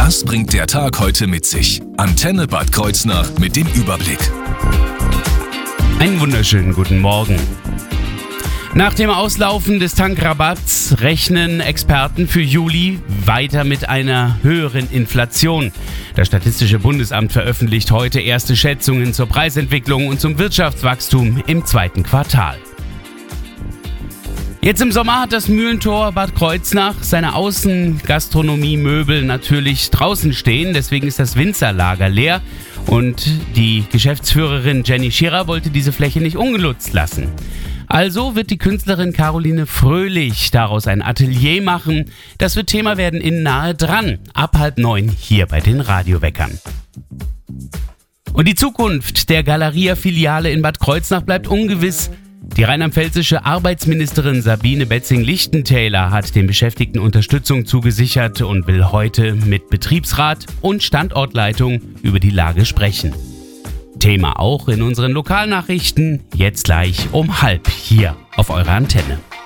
Das bringt der Tag heute mit sich. Antenne Bad Kreuznach mit dem Überblick. Einen wunderschönen guten Morgen. Nach dem Auslaufen des Tankrabatts rechnen Experten für Juli weiter mit einer höheren Inflation. Das Statistische Bundesamt veröffentlicht heute erste Schätzungen zur Preisentwicklung und zum Wirtschaftswachstum im zweiten Quartal. Jetzt im Sommer hat das Mühlentor Bad Kreuznach seine Außengastronomie-Möbel natürlich draußen stehen. Deswegen ist das Winzerlager leer und die Geschäftsführerin Jenny Schirrer wollte diese Fläche nicht ungenutzt lassen. Also wird die Künstlerin Caroline Fröhlich daraus ein Atelier machen. Das wird Thema werden in Nahe dran, ab 8:30 hier bei den Radioweckern. Und die Zukunft der Galeria-Filiale in Bad Kreuznach bleibt ungewiss. Die rheinland-pfälzische Arbeitsministerin Sabine Betzing-Lichtentäler hat den Beschäftigten Unterstützung zugesichert und will heute mit Betriebsrat und Standortleitung über die Lage sprechen. Thema auch in unseren Lokalnachrichten, jetzt gleich um 12:30 hier auf eurer Antenne.